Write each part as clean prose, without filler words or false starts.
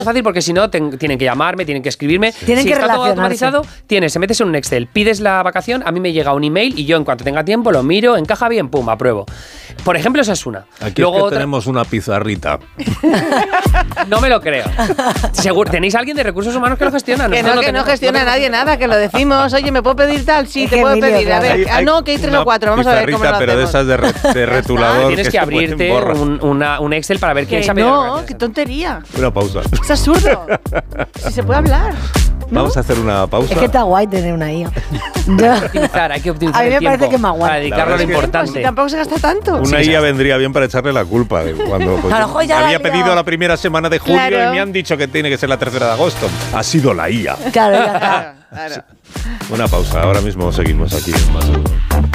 fácil porque si no tienen que llamarme, tienen que escribirme. Tienen si que está todo relacionarse. automatizado, se metes en un Excel, pides la vacación, a mí me llega un email y yo en cuanto tenga tiempo lo miro, encaja bien, pum, apruebo. Por ejemplo, esa es una. Aquí Luego es que tenemos una pizarrita. No me lo creo. Seguro, ¿tenéis alguien de recursos humanos que lo gestiona? Que Nosotros no, lo que no tenemos. gestiona nadie nada, que lo decimos. Oye, ¿me puedo pedir tal? Sí, te puedo Emilio, pedir. A ver, claro. que hay 3 o 4. Vamos a ver cómo lo pero de hacemos. esas de retulador. Tienes que se pueden abrirte borrar. un Excel para ver quién Que sabe. no, qué tontería. Una pausa. Es absurdo. Si se puede hablar. Vamos a hacer una pausa. Es que está guay tener una IA. Hay que optimizar A mí me el tiempo parece que es más guay. para dedicarlo a lo La verdad es que- Pues importante. si tampoco se gasta tanto. Una IA vendría bien para echarle la culpa de cuando pues, Claro, jo, ya la había he liado. pedido la primera semana de julio Claro. y me han dicho que tiene que ser la 3 de agosto. Ha sido la IA. Claro, ya está. Claro. Una pausa, ahora mismo seguimos aquí en Más de Uno.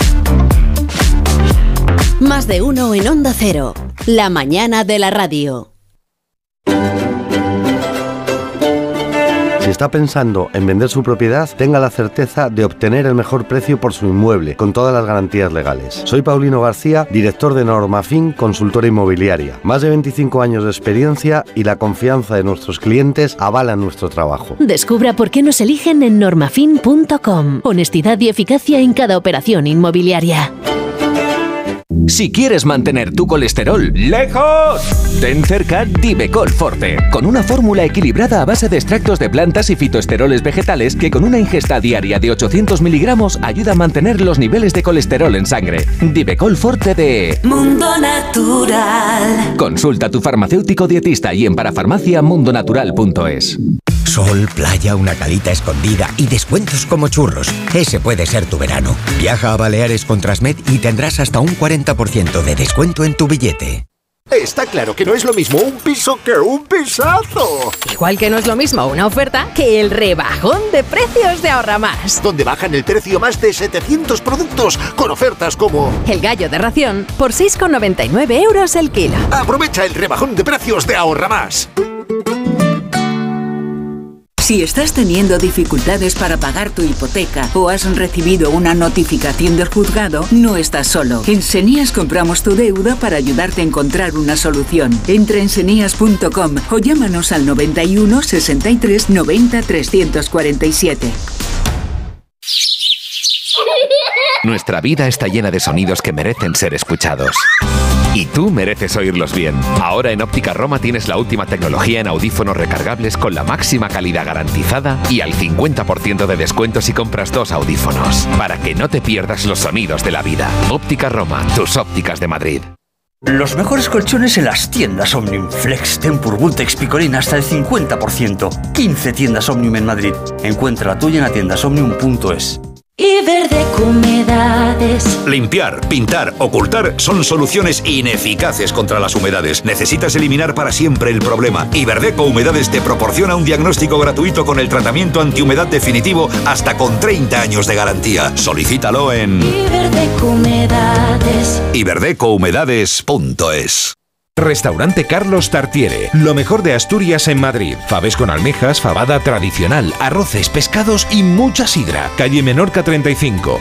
Más de uno en Onda Cero. La mañana de la radio. Si está pensando en vender su propiedad, tenga la certeza de obtener el mejor precio por su inmueble, con todas las garantías legales. Soy Paulino García, director de Normafin, consultora inmobiliaria. Más de 25 años de experiencia y la confianza de nuestros clientes avalan nuestro trabajo. Descubra por qué nos eligen en normafin.com. Honestidad y eficacia en cada operación inmobiliaria. Si quieres mantener tu colesterol lejos, ten cerca Divecol Forte, con una fórmula equilibrada a base de extractos de plantas y fitoesteroles vegetales que con una ingesta diaria de 800 miligramos ayuda a mantener los niveles de colesterol en sangre. Divecol Forte de Mundo Natural. Consulta a tu farmacéutico dietista y en parafarmaciamundonatural.es. Sol, playa, una calita escondida y descuentos como churros. Ese puede ser tu verano. Viaja a Baleares con Transmed y tendrás hasta un 40% de descuento en tu billete. Está claro que no es lo mismo un piso que un pisazo. Igual que no es lo mismo una oferta que el rebajón de precios de Ahorra Más. Donde bajan el precio más de 700 productos con ofertas como El gallo de ración por 6,99 € el kilo. aprovecha el rebajón de precios de Ahorra Más. Si estás teniendo dificultades para pagar tu hipoteca o has recibido una notificación del juzgado, no estás solo. En Senías compramos tu deuda para ayudarte a encontrar una solución. Entra en senías.com o llámanos al 91 63 90 347. Nuestra vida está llena de sonidos que merecen ser escuchados. Y tú mereces oírlos bien. Ahora en Óptica Roma tienes la última tecnología en audífonos recargables con la máxima calidad garantizada y al 50% de descuento si compras 2 audífonos. Para que no te pierdas los sonidos de la vida. Óptica Roma, tus ópticas de Madrid. Los mejores colchones en las tiendas Omnium. Flex, Tempur, Vultex, Picolín hasta el 50%. 15 tiendas Omnium en Madrid. Encuentra la tuya en atiendasomnium.es. Iberdeco Humedades. Limpiar, pintar, ocultar son soluciones ineficaces contra las humedades. Necesitas eliminar para siempre el problema. Iberdeco Humedades te proporciona un diagnóstico gratuito con el tratamiento antihumedad definitivo hasta con 30 años de garantía. Solicítalo en Iberdeco Humedades. iberdecohumedades.es. Restaurante Carlos Tartiere, lo mejor de Asturias en Madrid. Faves con almejas, fabada tradicional, arroces, pescados y mucha sidra. Calle Menorca 35,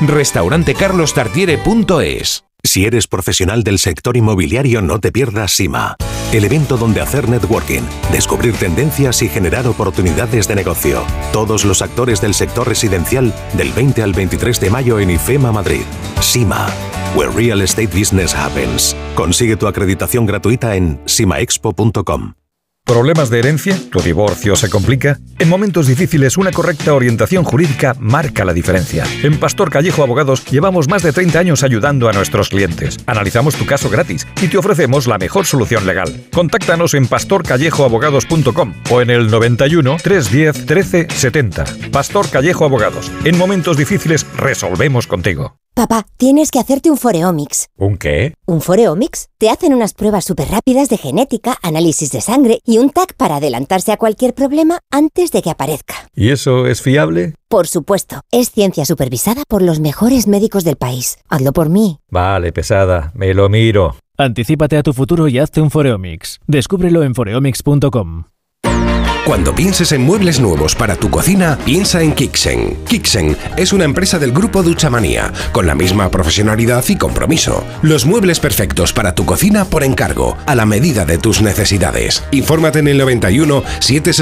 restaurantecarlostartiere.es. Si eres profesional del sector inmobiliario, no te pierdas SIMA, el evento donde hacer networking, descubrir tendencias y generar oportunidades de negocio. Todos los actores del sector residencial del 20 al 23 de mayo en IFEMA Madrid. SIMA, where real estate business happens. Consigue tu acreditación gratuita en simaexpo.com. ¿Problemas de herencia? ¿Tu divorcio se complica? En momentos difíciles, una correcta orientación jurídica marca la diferencia. En Pastor Callejo Abogados llevamos más de 30 años ayudando a nuestros clientes. Analizamos tu caso gratis y te ofrecemos la mejor solución legal. Contáctanos en pastorcallejoabogados.com o en el 91 310 13 70. Pastor Callejo Abogados. En momentos difíciles resolvemos contigo. Papá, tienes que hacerte un Foreomics. ¿Un qué? ¿Un Foreomics? Te hacen unas pruebas súper rápidas de genética, análisis de sangre y un TAC para adelantarse a cualquier problema antes de que aparezca. ¿Y eso es fiable? Por supuesto. Es ciencia supervisada por los mejores médicos del país. Hazlo por mí. Vale, pesada. Me lo miro. Anticípate a tu futuro y hazte un Foreomics. Descúbrelo en foreomics.com. Cuando pienses en muebles nuevos para tu cocina, piensa en Kixen. Kixen es una empresa del grupo Duchamanía, con la misma profesionalidad y compromiso. Los muebles perfectos para tu cocina por encargo, a la medida de tus necesidades. Infórmate en el 91 760